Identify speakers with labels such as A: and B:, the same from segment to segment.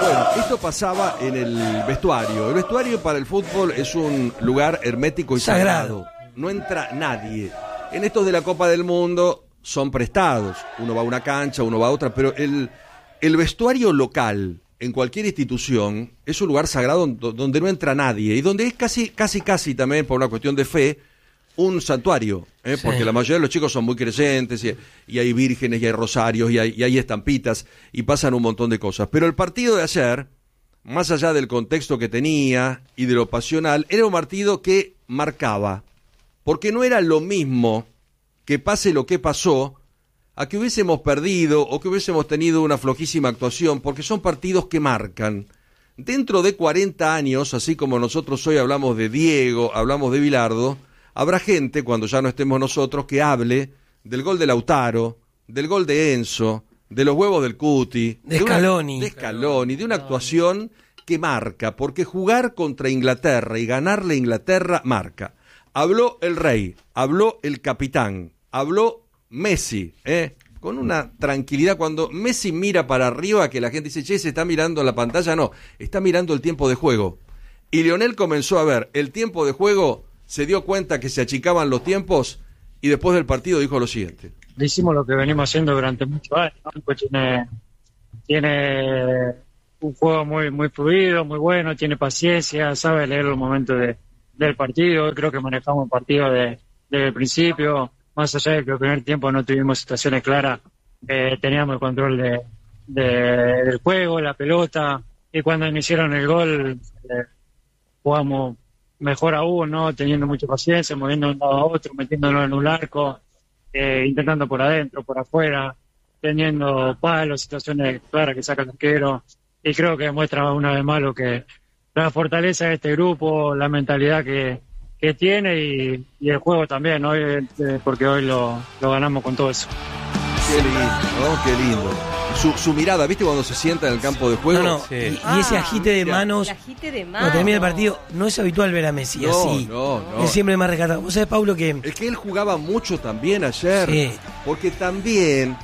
A: Bueno, esto pasaba en el vestuario. El vestuario para el fútbol es un lugar hermético y sagrado. No entra nadie. En estos de la Copa del Mundo son prestados. Uno va a una cancha, uno va a otra, pero el vestuario local en cualquier institución es un lugar sagrado donde no entra nadie y donde es casi también, por una cuestión de fe, un santuario, porque la mayoría de los chicos son muy creyentes y hay vírgenes y hay rosarios y hay estampitas y pasan un montón de cosas. Pero el partido de ayer, más allá del contexto que tenía y de lo pasional, era un partido que marcaba, porque no era lo mismo que pase lo que pasó a que hubiésemos perdido o que hubiésemos tenido una flojísima actuación, porque son partidos que marcan. Dentro de 40 años, así como nosotros hoy hablamos de Diego, hablamos de Bilardo, habrá gente, cuando ya no estemos nosotros, que hable del gol de Lautaro, del gol de Enzo, de los huevos del Cuti,
B: de Scaloni,
A: de una actuación que marca, porque jugar contra Inglaterra y ganarle a Inglaterra marca. Habló el rey, habló el capitán, habló Messi, con una tranquilidad. Cuando Messi mira para arriba, que la gente dice, che, se está mirando la pantalla, no, está mirando el tiempo de juego. Y Lionel comenzó a ver el tiempo de juego, se dio cuenta que se achicaban los tiempos y después del partido dijo lo siguiente.
C: Hicimos lo que venimos haciendo durante muchos años, ¿no? Pues tiene un juego muy fluido, muy bueno, tiene paciencia, sabe leer los momentos del partido. Creo que manejamos el partido desde el principio, más allá de que el primer tiempo no tuvimos situaciones claras, teníamos el control del juego, la pelota, y cuando me hicieron el gol jugamos mejor aún, ¿no? Teniendo mucha paciencia, moviendo de un lado a otro, metiéndolo en un arco, intentando por adentro, por afuera, teniendo palos, situaciones claras que saca el arquero, y creo que demuestra una vez más lo que la fortaleza de este grupo, la mentalidad que tiene y el juego también, ¿no? Porque hoy lo ganamos con todo eso.
A: Qué lindo, ¿no? Qué lindo. Su mirada, ¿viste cuando se sienta en el campo de juego?
B: No. Sí. Y ese agite de manos. Cuando termina el partido, no es habitual ver a Messi así.
A: No.
B: Es siempre más rescatado. ¿Vos sabés, Pablo, que
A: es que él jugaba mucho también ayer?
B: Sí.
A: Porque también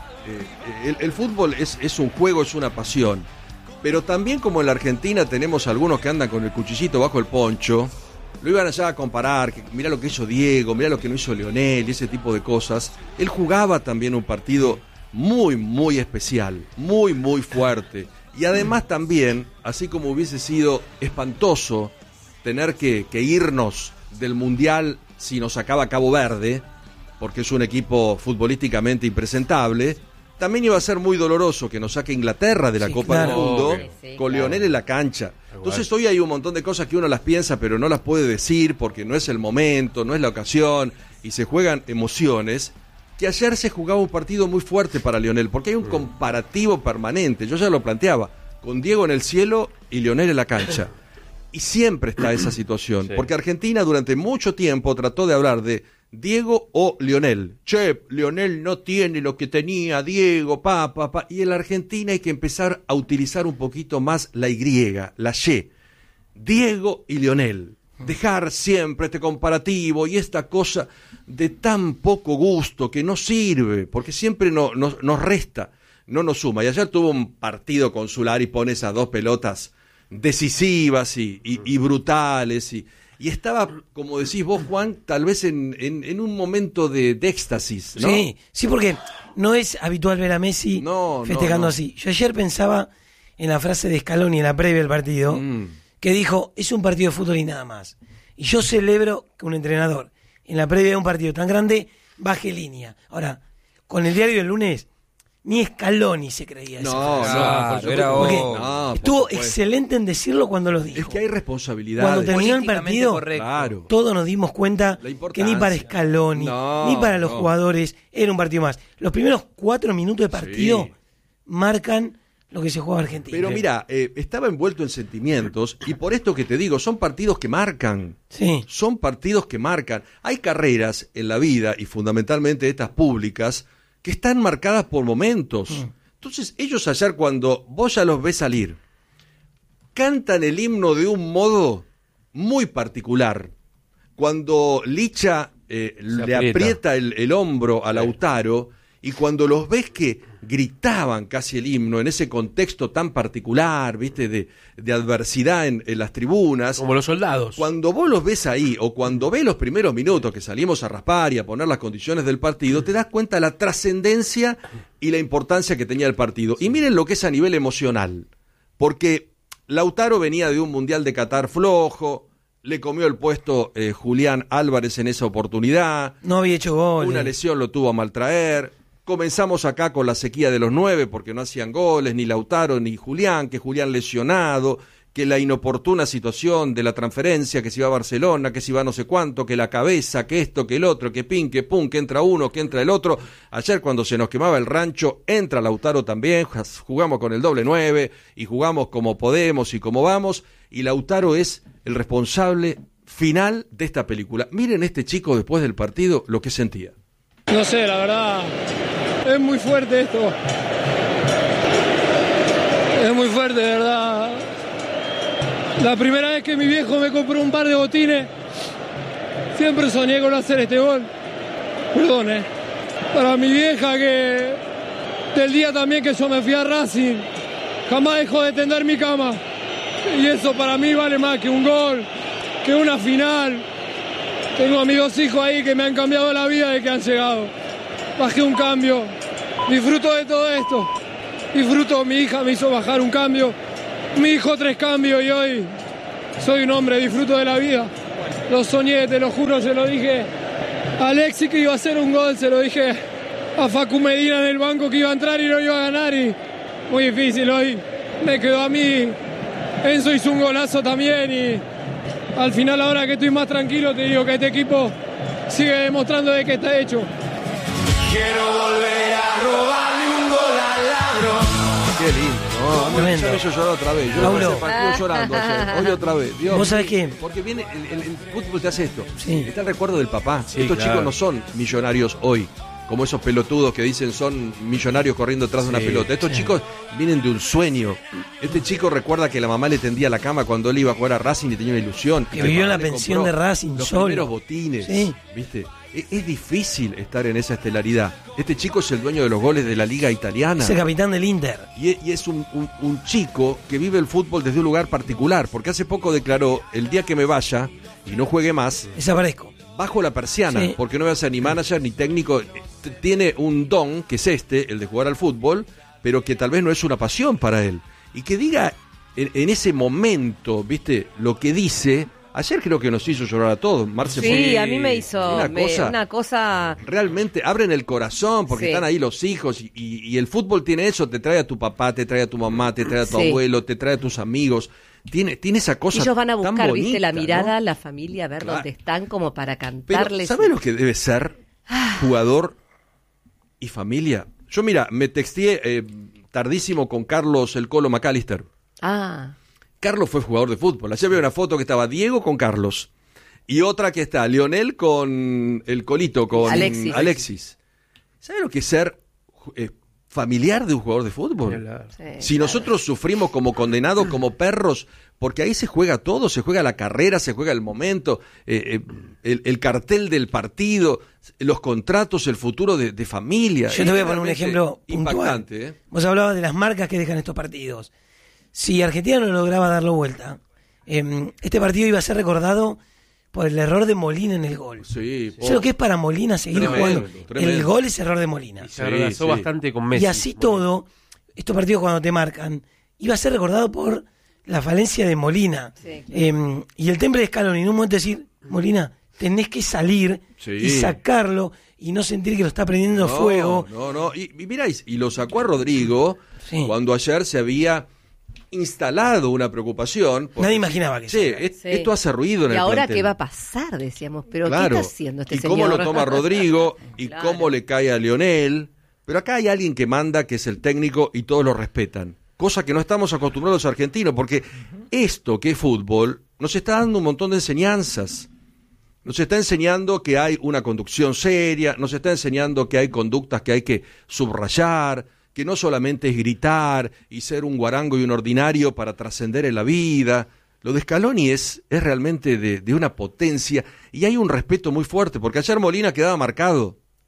A: el fútbol es un juego, es una pasión. Pero también, como en la Argentina tenemos algunos que andan con el cuchillito bajo el poncho, lo iban allá a comparar, que mirá lo que hizo Diego, mirá lo que no hizo Lionel y ese tipo de cosas. Él jugaba también un partido muy especial, muy fuerte. Y además también, así como hubiese sido espantoso tener que irnos del Mundial si nos sacaba Cabo Verde, porque es un equipo futbolísticamente impresentable, también iba a ser muy doloroso que nos saque Inglaterra de la Copa del Mundo con Lionel en la cancha. Entonces hoy hay un montón de cosas que uno las piensa pero no las puede decir porque no es el momento, no es la ocasión y se juegan emociones. Que ayer se jugaba un partido muy fuerte para Lionel porque hay un comparativo permanente, yo ya lo planteaba, con Diego en el cielo y Lionel en la cancha. Y siempre está esa situación, porque Argentina durante mucho tiempo trató de hablar de Diego o Lionel. Che, Lionel no tiene lo que tenía Diego, y en la Argentina hay que empezar a utilizar un poquito más la Y, la Y. Diego y Lionel. Dejar siempre este comparativo y esta cosa de tan poco gusto que no sirve, porque siempre nos resta, no nos suma. Y ayer tuvo un partido consular y pone esas dos pelotas decisivas y brutales y estaba, como decís vos, Juan, tal vez en un momento de éxtasis, ¿no?
B: Sí, porque no es habitual ver a Messi festejando así. Yo ayer pensaba en la frase de Scaloni en la previa del partido, que dijo, es un partido de fútbol y nada más. Y yo celebro que un entrenador en la previa de un partido tan grande baje línea. Ahora, con el diario del lunes, ni Scaloni se creía eso. Estuvo excelente en decirlo cuando lo dijo.
A: Es que hay responsabilidad.
B: Cuando terminó el partido, todos nos dimos cuenta que ni para Scaloni, ni para los jugadores, era un partido más. Los primeros 4 minutos de partido marcan lo que se juega en Argentina.
A: Pero mira, estaba envuelto en sentimientos y por esto que te digo, son partidos que marcan.
B: Sí.
A: Son partidos que marcan. Hay carreras en la vida y fundamentalmente estas públicas que están marcadas por momentos. Entonces, ellos ayer cuando vos ya los ves salir, cantan el himno de un modo muy particular. Cuando Licha le aprieta el hombro a Lautaro Y cuando los ves que gritaban casi el himno en ese contexto tan particular, ¿viste? De adversidad en las tribunas.
D: Como los soldados.
A: Cuando vos los ves ahí, o cuando ves los primeros minutos que salimos a raspar y a poner las condiciones del partido, te das cuenta de la trascendencia y la importancia que tenía el partido. Y miren lo que es a nivel emocional. Porque Lautaro venía de un Mundial de Qatar flojo, le comió el puesto Julián Álvarez en esa oportunidad.
B: No había hecho gol.
A: Una lesión lo tuvo a maltraer. Comenzamos acá con la sequía de los 9 porque no hacían goles, ni Lautaro ni Julián, que Julián lesionado, que la inoportuna situación de la transferencia, que se iba a Barcelona, que se iba a no sé cuánto, que la cabeza, que esto, que el otro, que pin, que pum, que entra uno, que entra el otro. Ayer cuando se nos quemaba el rancho, entra Lautaro también, jugamos con el doble 9 y jugamos como podemos y como vamos, y Lautaro es el responsable final de esta película. Miren este chico después del partido lo que sentía.
E: No sé, la verdad, es muy fuerte esto. Es muy fuerte, de verdad. La primera vez que mi viejo me compró un par de botines, siempre soñé con hacer este gol. Perdón, Para mi vieja, que del día también que yo me fui a Racing, jamás dejó de tender mi cama. Y eso para mí vale más que un gol, que una final. Tengo a mis 2 hijos ahí que me han cambiado la vida de que han llegado. Bajé un cambio, disfruto de todo esto. Disfruto, mi hija me hizo bajar un cambio, mi hijo 3 cambios y hoy soy un hombre, disfruto de la vida. Lo soñé, te lo juro, se lo dije a Alexis que iba a hacer un gol, se lo dije a Facu Medina en el banco que iba a entrar y no iba a ganar y muy difícil hoy. Me quedó a mí, Enzo hizo un golazo también y al final, ahora que estoy más tranquilo, te digo que este equipo sigue demostrando de que está hecho.
F: Quiero volver a robarle un gol al ladrón.
A: Qué lindo, ¿no? Ya me hizo llorar otra vez. Yo
B: Paulo.
A: no partido llorando ayer. Hoy otra vez. Dios,
B: ¿Vos sabés qué?
A: Porque viene el fútbol te hace esto.
B: Sí.
A: Está el recuerdo del papá.
D: Sí,
A: Estos
D: claro.
A: chicos no son millonarios hoy, como esos pelotudos que dicen son millonarios corriendo detrás de una pelota. Estos chicos vienen de un sueño. Este chico recuerda que la mamá le tendía la cama cuando él iba a jugar a Racing y tenía una ilusión.
B: Que vivió en la
A: Le
B: pensión
A: compró
B: de Racing
A: los
B: solo.
A: primeros botines,
B: Sí.
A: ¿viste? Es difícil estar en esa estelaridad. Este chico es el dueño de los goles de la liga italiana.
B: Es el capitán del Inter.
A: Y es un chico que vive el fútbol desde un lugar particular, porque hace poco declaró, el día que me vaya y no juegue más,
B: Desaparezco.
A: bajo la persiana,
B: Sí.
A: porque no voy a ser ni manager ni técnico. Tiene un don, que es el de jugar al fútbol, pero que tal vez no es una pasión para él. Y que diga en ese momento, ¿viste? Lo que dice. Ayer creo que nos hizo llorar a todos. Marce,
G: Sí, a mí me hizo
A: una cosa realmente abren el corazón porque están ahí los hijos y el fútbol tiene eso, te trae a tu papá, te trae a tu mamá, te trae a tu abuelo, te trae a tus amigos. Tiene esa cosa.
G: Ellos van a buscar,
A: tan bonita,
G: viste, la mirada,
A: ¿no?
G: la familia, a ver dónde están como para
A: Pero
G: cantarles.
A: ¿sabes lo que debe ser jugador y familia? Yo mira, me texteé tardísimo con Carlos el Colo McAllister.
G: Ah.
A: Carlos fue jugador de fútbol. Ayer veo una foto que estaba Diego con Carlos y otra que está Lionel con el Colito, con Alexis. ¿Sabe lo que es ser familiar de un jugador de fútbol?
G: Sí,
A: si nosotros sufrimos como condenados, como perros, porque ahí se juega todo, se juega la carrera, se juega el momento, el cartel del partido, los contratos, el futuro de familia.
B: Yo te voy a poner un ejemplo
A: impactante,
B: puntual. Vos hablabas de las marcas que dejan estos partidos. Si Argentina no lograba darlo vuelta, este partido iba a ser recordado por el error de Molina en el gol.
A: Sí,
B: ¿Sabes lo que es para Molina seguir jugando?
A: Tremendo.
B: El gol es error de Molina.
D: Se abrazó bastante con Messi.
B: Y así todo, estos partidos cuando te marcan, iba a ser recordado por la falencia de Molina.
G: Sí.
B: Y el temple de Scaloni, en un momento decir, Molina, tenés que salir y sacarlo y no sentir que lo está prendiendo fuego.
A: No. Y miráis, y lo sacó a Rodrigo cuando ayer se había instalado una preocupación.
B: Nadie imaginaba que
A: esto hace ruido en el
G: ¿Y ahora
A: plantel.
G: qué va a pasar? Decíamos, pero
A: Claro.
G: ¿qué está haciendo este
A: y
G: señor?
A: cómo lo toma Rodrigo y
G: Claro.
A: cómo le cae a Lionel. Pero acá hay alguien que manda, que es el técnico, y todos lo respetan. Cosa que no estamos acostumbrados los argentinos, porque esto que es fútbol nos está dando un montón de enseñanzas. Nos está enseñando que hay una conducción seria, nos está enseñando que hay conductas que hay que subrayar, que no solamente es gritar y ser un guarango y un ordinario para trascender en la vida. Lo de Scaloni es realmente de una potencia y hay un respeto muy fuerte, porque ayer Molina quedaba marcado.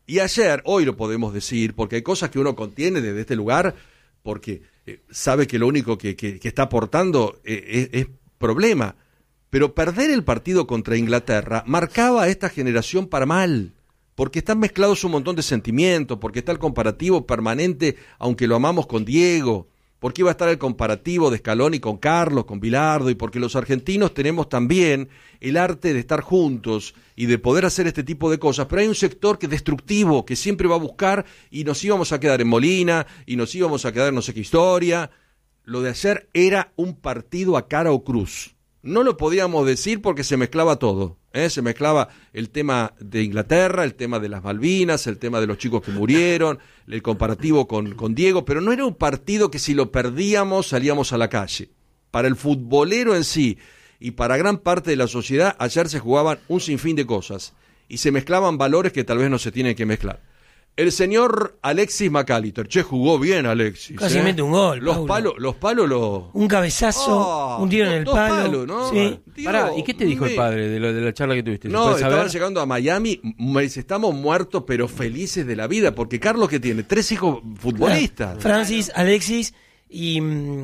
A: Y ayer, hoy lo podemos decir, porque hay cosas que uno contiene desde este lugar, porque sabe que lo único que está aportando es problema. Pero perder el partido contra Inglaterra marcaba a esta generación para mal, porque están mezclados un montón de sentimientos, porque está el comparativo permanente, aunque lo amamos, con Diego, porque iba a estar el comparativo de Scaloni con Carlos, con Bilardo, y porque los argentinos tenemos también el arte de estar juntos y de poder hacer este tipo de cosas, pero hay un sector que es destructivo, que siempre va a buscar, y nos íbamos a quedar en Molina, y nos íbamos a quedar en no sé qué historia. Lo de ayer era un partido a cara o cruz. No lo podíamos decir porque se mezclaba todo, se mezclaba el tema de Inglaterra, el tema de las Malvinas, el tema de los chicos que murieron, el comparativo con Diego, pero no era un partido que si lo perdíamos salíamos a la calle. Para el futbolero en sí y para gran parte de la sociedad, ayer se jugaban un sinfín de cosas y se mezclaban valores que tal vez no se tienen que mezclar. El señor Alexis McAllister, jugó bien Alexis.
B: Casi mete un gol.
A: Los palos.
B: Un cabezazo, un tiro en el palo.
A: Palos, ¿no?
B: Sí.
D: Pará, ¿y qué te dijo el padre de la charla que tuviste?
A: No, estaban llegando a Miami, me dice, estamos muertos pero felices de la vida, porque Carlos, que tiene 3 hijos futbolistas.
B: Francis, Alexis y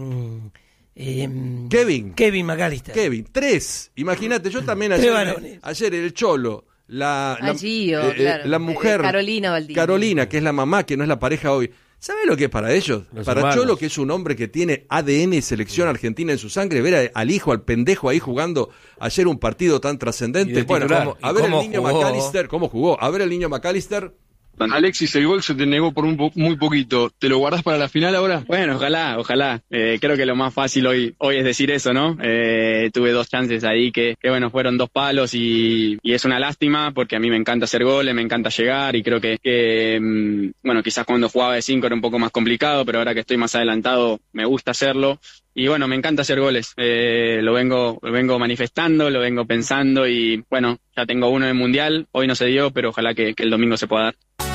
B: Kevin McAllister.
A: 3. Imagínate, yo también ayer el Cholo. La mujer Carolina, que es la mamá, que no es la pareja hoy. ¿Sabe lo que es para ellos? Para hermanos. Cholo, que es un hombre que tiene ADN y selección argentina en su sangre, ver al hijo, al pendejo ahí jugando ayer un partido tan trascendente. Bueno, a ver el niño McAllister, ¿cómo jugó? A ver el niño McAllister.
H: Alexis, el gol se te negó por muy poquito. ¿Te lo guardás para la final ahora?
I: Bueno, ojalá. Creo que lo más fácil hoy es decir eso, ¿no? Tuve 2 chances ahí que bueno, fueron 2 palos y es una lástima porque a mí me encanta hacer goles, me encanta llegar y creo que bueno, quizás cuando jugaba de 5 era un poco más complicado, pero ahora que estoy más adelantado me gusta hacerlo. Y bueno, me encanta hacer goles, lo vengo manifestando, lo vengo pensando y bueno, ya tengo uno en el Mundial, hoy no se dio, pero ojalá que el domingo se pueda dar.